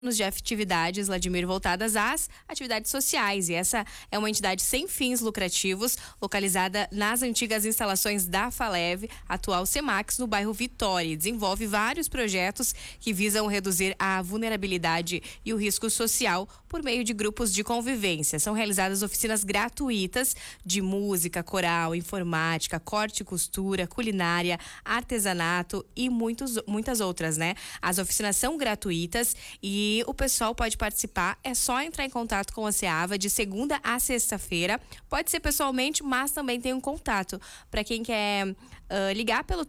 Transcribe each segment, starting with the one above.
de atividades, Vladimir, voltadas às atividades sociais. E essa é uma entidade sem fins lucrativos, localizada nas antigas instalações da Falev, atual Semax, no bairro Vitória. Desenvolve vários projetos que visam reduzir a vulnerabilidade e o risco social por meio de grupos de convivência. São realizadas oficinas gratuitas de música, coral, informática, corte e costura, culinária, artesanato e muitas outras, né? As oficinas são gratuitas e o pessoal pode participar, é só entrar em contato com a SEAVA de segunda a sexta-feira. Pode ser pessoalmente, mas também tem um contato para quem quer ligar pelo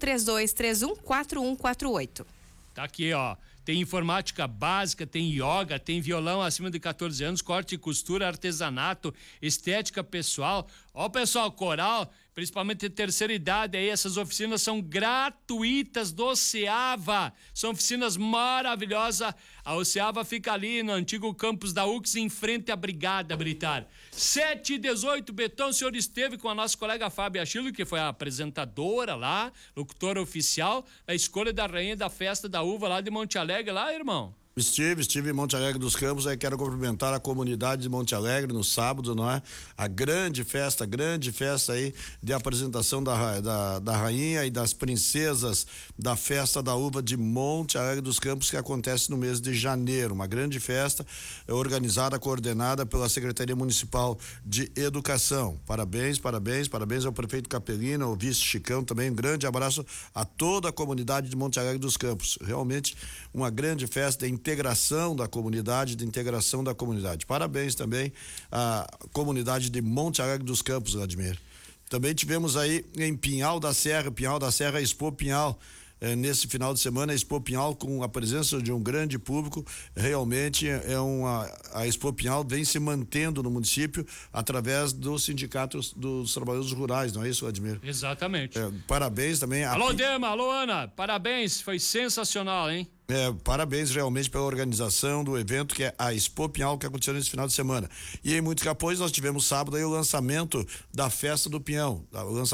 3231-4148. Tá aqui, ó. Tem informática básica, tem yoga, tem violão acima de 14 anos, corte e costura, artesanato, estética pessoal. Ó, pessoal, coral, principalmente de terceira idade aí, essas oficinas são gratuitas do SEAVA. São oficinas maravilhosas. A SEAVA fica ali no antigo campus da UX, em frente à Brigada Militar. 7h18, Betão, o senhor esteve com a nossa colega Fábio Achilo, que foi a apresentadora lá, locutora oficial, a escolha da rainha da festa da uva lá de Monte Alegre, lá, irmão? Estive em Monte Alegre dos Campos, aí quero cumprimentar a comunidade de Monte Alegre no sábado, não é? A grande festa aí de apresentação da rainha e das princesas da festa da uva de Monte Alegre dos Campos, que acontece no mês de janeiro. Uma grande festa organizada, coordenada pela Secretaria Municipal de Educação. Parabéns ao prefeito Capelino, ao vice Chicão também. Um grande abraço a toda a comunidade de Monte Alegre dos Campos. Realmente uma grande festa de integração da comunidade, Parabéns também à comunidade de Monte Alegre dos Campos, Vladimir. Também tivemos aí em Pinhal da Serra, a Expo Pinhal. Nesse final de semana, a Expo Pinhal, com a presença de um grande público, realmente a Expo Pinhal vem se mantendo no município através dos sindicatos dos trabalhadores rurais, não é isso, Vladimir? Exatamente. Parabéns também. Alô, Dema, alô, Ana, parabéns, foi sensacional, hein? Parabéns realmente pela organização do evento, que é a Expo Pinhal, que aconteceu nesse final de semana. E em Muitos Capões nós tivemos sábado aí o lançamento da Festa do Pinhão,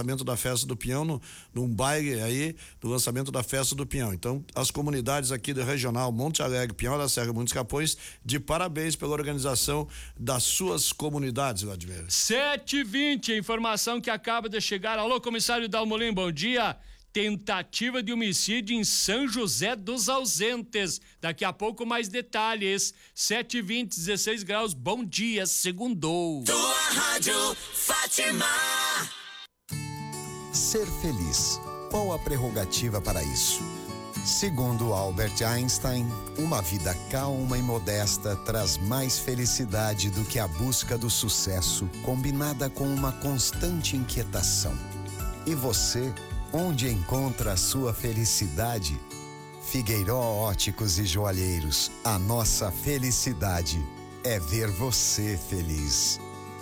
num baile aí do lançamento da Festa do Pinhão. Então, as comunidades aqui do regional Monte Alegre, Pinhal da Serra e Muitos Capões, de parabéns pela organização das suas comunidades, Vladimir. 7h20, informação que acaba de chegar. Alô, comissário Dalmolin, bom dia. Tentativa de homicídio em São José dos Ausentes. Daqui a pouco mais detalhes. 7h20, 16 graus. Bom dia, segundou. Tua rádio Fátima. Ser feliz. Qual a prerrogativa para isso? Segundo Albert Einstein, uma vida calma e modesta traz mais felicidade do que a busca do sucesso, combinada com uma constante inquietação. E você, onde encontra a sua felicidade? Figueiró Óticos e Joalheiros, a nossa felicidade é ver você feliz.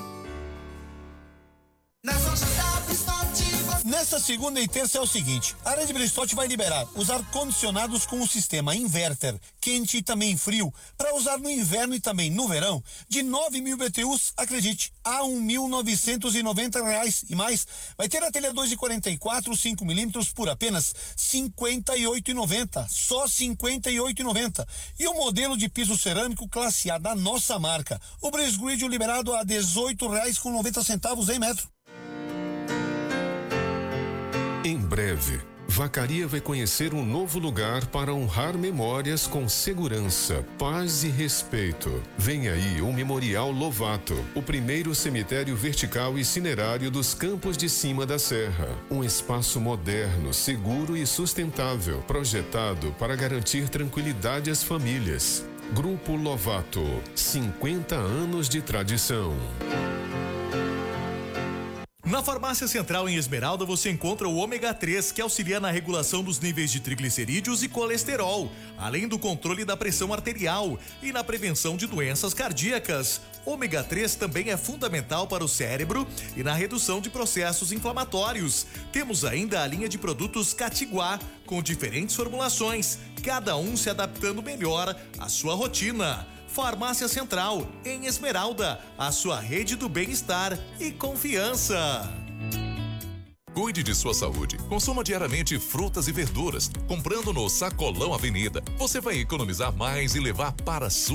Nesta segunda e terça é o seguinte: a Rede Bristol vai liberar os ar-condicionados com o sistema inverter, quente e também frio, para usar no inverno e também no verão, de 9.000 BTUs, acredite, a R$1.990 e mais. Vai ter a telha 2,44, 5mm por apenas R$58,90, só R$58,90. E o modelo de piso cerâmico classe A da nossa marca, o Breeze Grid liberado a R$18,90 em metro. Em breve, Vacaria vai conhecer um novo lugar para honrar memórias com segurança, paz e respeito. Vem aí o Memorial Lovato, o primeiro cemitério vertical e cinerário dos Campos de Cima da Serra. Um espaço moderno, seguro e sustentável, projetado para garantir tranquilidade às famílias. Grupo Lovato, 50 anos de tradição. Na Farmácia Central em Esmeralda você encontra o ômega 3, que auxilia na regulação dos níveis de triglicerídeos e colesterol, além do controle da pressão arterial e na prevenção de doenças cardíacas. Ômega 3 também é fundamental para o cérebro e na redução de processos inflamatórios. Temos ainda a linha de produtos Catiguá, com diferentes formulações, cada um se adaptando melhor à sua rotina. Farmácia Central, em Esmeralda, a sua rede do bem-estar e confiança. Cuide de sua saúde. Consuma diariamente frutas e verduras. Comprando no Sacolão Avenida, você vai economizar mais e levar para a sua